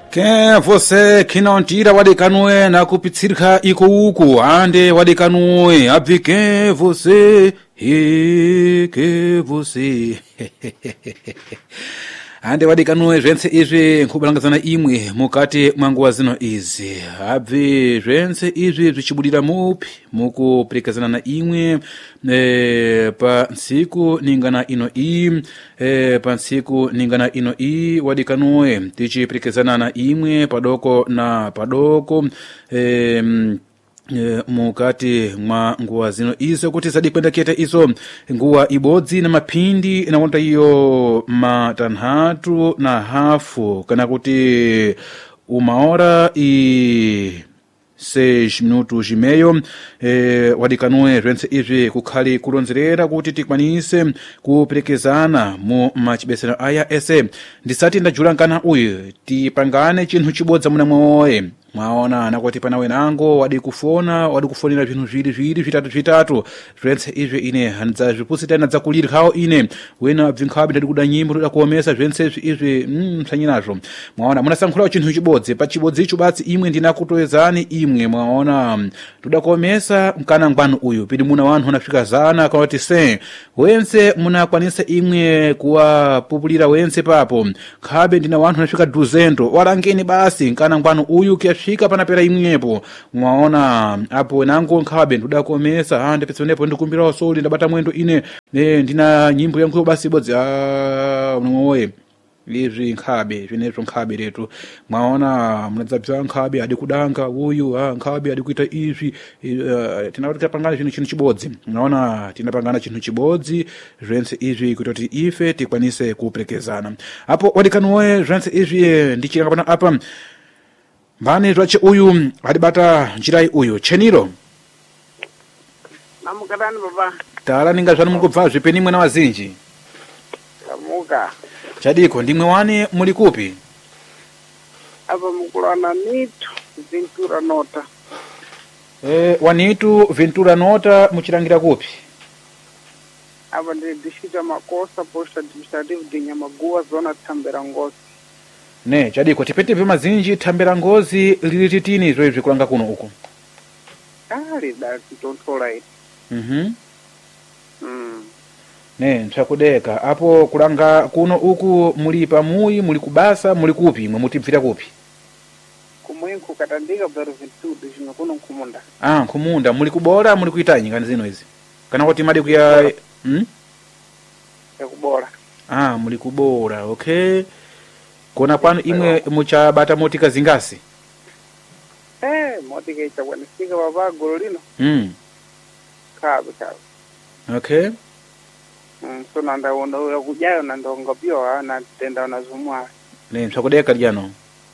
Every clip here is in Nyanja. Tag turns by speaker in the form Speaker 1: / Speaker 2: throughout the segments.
Speaker 1: Quem você que não tira wadekanoe na kupitsirka iko uku ande wadekanoe abvi quem você que você ande wadekanoe zvense izvi nkubalangazana imwe mukati mwanguwa zino izi abvi zvense izvi zvichibudira mupi mukuperekezana na imwe pa ntsiku ningana ino iyi pa ntsiku ningana ino iyi wadekanoe tichiperekezana na imwe padoko na padoko mukati mwa nguwa zino izo kuti zadi kwenda kete izo nguwa ibodzi na maphindi inakonta iyo matanhatu na hafu kana kuti umaora i 6 minutos e meio wadekanoe zvense izvi kukhali kulonzerera kuti tikwanise kuperekezana mu machibesero aya ese ndisati ndajula nkana uyu tipangane chinthu chibodza muna mwawoye mwaona nakuti pana wenango wadi kufonera vinthu viri vitatu zvense izvi ine handzazvipusita nadzakuliri khawo ine wena abvinkhabi ndadi kuda nyimbo toda kuomesa zvense izvi msanyinazvo mwaona munasankhulawo chinthu chibodzi pa chibodzi icho batsi imwe ndinakutoezani imwe mwaona toda kuomesa mkana ngwanu uyu pidi muna wanthu anafika zana kana kuti se wense munakwanisa imwe kuwapupulira wense papo khabe ndina wanthu anafika 200 walangeni basi mkana ngwanu uyu fika panapera imwepo mwaona apo nango nkhabe ndoda kuomesa ande petsonepo ndikumbirawo soli ndabata mwendo ine ndina nyimbo yankho basi ibodzi unomoye izvi nkhabe zvinezvo nkhabe retu mwaona munadzabva nkhabe adi kudanga uyu nkhabe adi kuita izvi tinati tapangana chinthu chibodzi mwaona tinapangana chinthu chibodzi zvense izvi kuti ife tikwanise kuperekezana apo wadekanoe zvense izvi ndichiranga pana apa mbani zvache uyu adibata njirai uyu cheniro
Speaker 2: namukadani baba
Speaker 1: tala ninga zvanu mukubva zvipeni mwana wazinji
Speaker 2: kamuka
Speaker 1: chadiko ndimwe wani muli kupi
Speaker 2: apa mukulana nitu Ventura Nota
Speaker 1: wanitu Ventura Nota muchirangira kupi
Speaker 2: apa ndi district ya Makosa post administrative de Nyamaguwa zona Tambera Ngozi
Speaker 1: ne chadiko tipete mazinji Tambera Ngozi lili titini izvo izvi kulanga kuno uku
Speaker 2: ali dati tontola iti
Speaker 1: ne ntsakudeka apo kulanga kuno uku muli pamuyi muli kubasa muli kupi mwe mutibvira kupi
Speaker 2: kumwenku katandika baro Ventura zvinga kuno nkumunda
Speaker 1: nkumunda muli kubora muli kuitanyi ngani zino izi kana kuti mali kuya
Speaker 2: ya kubora
Speaker 1: muli kubora okay kona pano imwe muchabata motika zingasi
Speaker 2: motika ichakwanisika baba golo lino kabe
Speaker 1: okay
Speaker 2: so nandaona yakujayo nandongopyo na tenda unazumwa
Speaker 1: ne msakudeka jano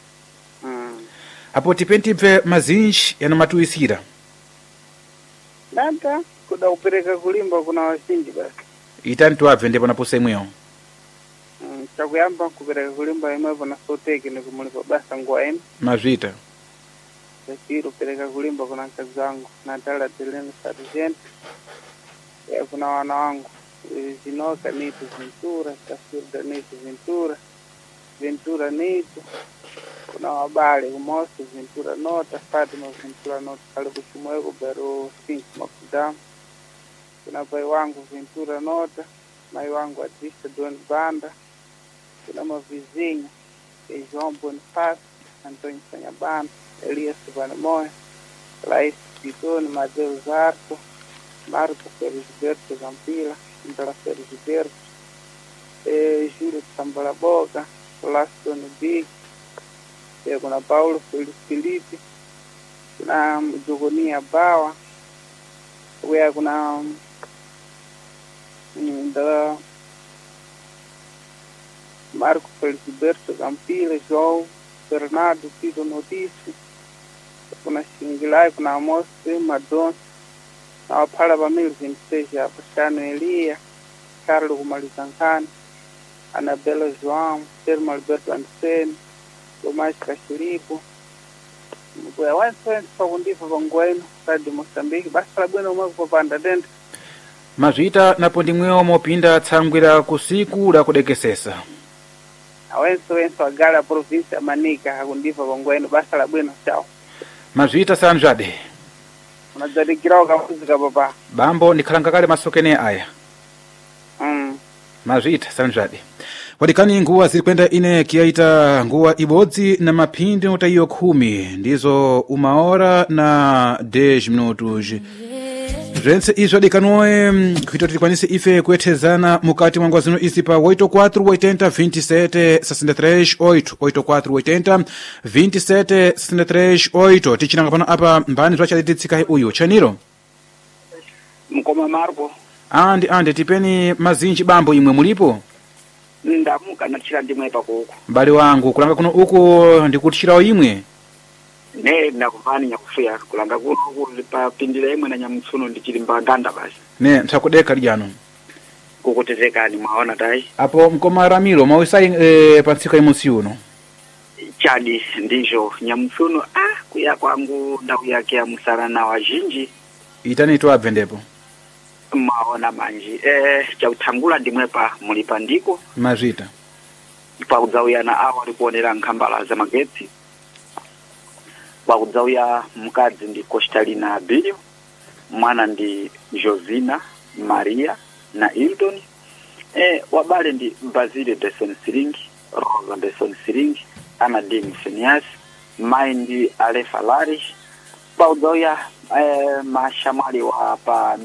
Speaker 1: apo tipentipfe mazinji yana matuisira
Speaker 2: nanta kuda upereka kulimba kuna wasindi basi
Speaker 1: itani tuabve ndipo napose imweyo
Speaker 2: chakuyamba kupereka kulimba imwepo na soteki ni kumulipa basa nguwaeni
Speaker 1: mazvita
Speaker 2: chachiro pereka kulimba kuna mkazi wangu Natala Telene Sargent ya kuna wana wangu Zinoka Nitu Ventura Tafurda Nitu Ventura Nitu kuna wabale Umosi Ventura Nota Fatima Ventura Nota kale kuchumweko bero Sphinx Makudamu kuna pai wangu Ventura Nota mai wangu Adista Don Banda kuna mavizinho João Bonifácio Antônio Sanyabana Elias Vanemoya Laís Pitone Matheus Arco Marco Ferisberto Zampila Indra Ferisberto Júlio Sambalaboga Laston Big kuna Paulo Felipe kuna Jogonia Bawa kuna Marco Felisberto Zampila João Bernardo Tito Notício kuna Shingilai kuna Amos Madon na wapala bamili 26 hapa Shano Elia Carlo Kumalizankani Anabela João Selma Alberto Andersen Tomas Kashiripo mkuya wansi pakundifa pangwenu Radio Mozambique basi labwena umwe kupanda dende
Speaker 1: mazvita napo ndimwewo mopinda tsangwira kusiku la kudekesesa
Speaker 2: wenso agala province Manika akundiva kongwenu basa la bwino chao.
Speaker 1: Mazvita sanjade.
Speaker 2: Unadzadikirawo kamuzika papa.
Speaker 1: Bambo ndikhalanga kale masokene aya. Mazvita sanjade. Wadikani nguwa ziri kwenda ine kiaita nguwa ibodzi na mapindi utaiyo 10 ndizo umaora na 10 minutos. Zvense izvo dikanoe kuito tikwanise ife kuetezana mukati mwa nguwa zino izi pa 84-80-27-63-8 tichinanga pano apa mbani zvachadititsika uyu chaniro
Speaker 3: Mkoma Marco
Speaker 1: andi tipeni mazinji bambo imwe mulipo
Speaker 3: ndamuka nachira ndimwe pakoko
Speaker 1: mbali wangu kulanga kuno uko ndikutishirawo imwe
Speaker 3: ne ndakuvani nyakufuya kulanga kuno pa pindira imwe na nyamutsuno ndichiri mbanganda basi
Speaker 1: ne mtakudeka lijano
Speaker 3: kukutezekani mwaona tai
Speaker 1: apo mkoma Ramiro mawisai pansika imusi uno
Speaker 3: chadi ndizo nyamutsuno kuya kwangu ndau yake ya musarana wa jinji
Speaker 1: itani to abvendepo
Speaker 3: maona manji chautangula ndimwepa mulipa ndiko
Speaker 1: mazvita
Speaker 3: pa kudzauya awali kuonera nkhambala za magetsi pa kudzauya mukadzi ndi Costalina Abilio mwana ndi Josina Maria na Hilton wabale ndi Basile Besson Siringi Rosa Besson Siringi Anadim Fenias Maindi Alefa Larish pa kudzauya mashamali wa pa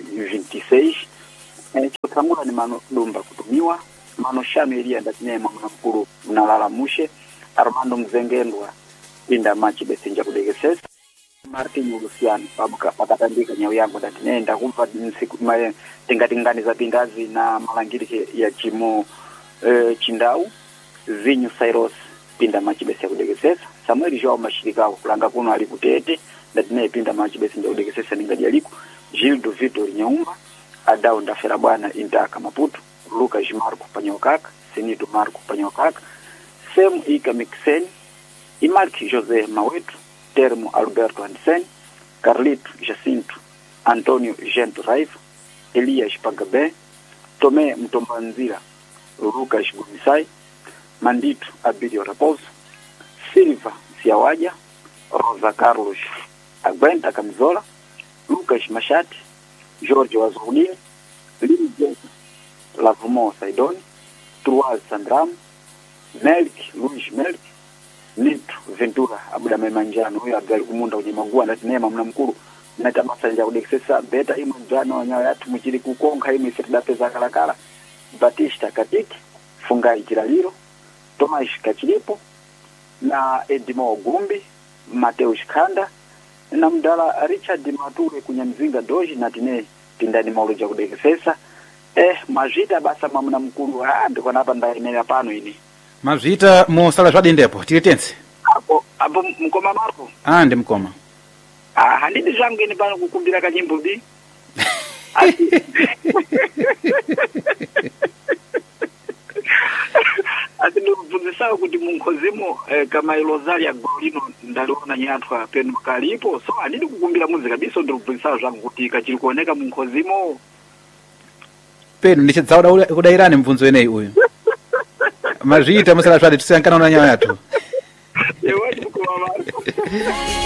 Speaker 3: 2026 chotangula ni mano dumba kutumiwa mano shamelia ndatinema mkuru mnalala mushe Armando Mzengendwa inda machi besinja kudegesesa Martin Luciano pabuka pakatandika nyau yangu ndatinenda kumva nsiku tingatingani za pingazi na malangirike ya chimo chindau Vinyu Cyrus pinda machi besinja kudegesesa Samuel Joao mashirika kulanga kuno alikutete ndine pinda machi besinja kudegesesa ningajaliko Gildo Vitor Nyaumba Adao Ndafera bwana Intaka Maputo Lucas Marco Panyokaka Senito Marco Panyokaka Sem Ika Mixen Imarki José Mawetu Termo Alberto Hansen Carlito Jacinto Antonio Gento Raiva Elias Pagabe Tomé Mtombanzira Lucas Gumisai Mandito Abilio Raposo Silva Siawaja Rosa Carlos Aguenta Camizola Lucas Machati Jorge Wazulini Lini Jesa Lavumo Saidoni Truaz Sandram Melk Luis Melk Nito Ventura Abudame Manjano huyo agali kumunda kwenye magua ndatinema mna mkuru natamasa nja kudekisesa beta imu njano wanyawa yatu mchili kukonga imu isirdape za kalakala Batista Katiki Fungai Jiraliro Tomas Kachilipo na Edimo Gumbi Mateo Shikanda na mdala Richard Mature kunyamzinga doji na tine pindani mauloja kudekisesa mazvita basa mamuna mkuru ndiko napa ndaenera pano ini
Speaker 1: mazvita mosala zvadendepo titense
Speaker 3: apo mkoma Marco
Speaker 1: ndi mkoma
Speaker 3: handidi zvangu ini pano kukumbira kanyimbo bi asi ndikubvunzisawo kuti munkhozimo kama ilozalia golino ndaliona nyatwa penu kalipo so handidi kukumbira muzika biso ndikubvunzisawo zvangu kuti kachiri kuoneka munkhozimo
Speaker 1: penu ndichidzawo kudairani mvunzo weneyi uyu mazvita musala zvati tisayankana na nyaya yathu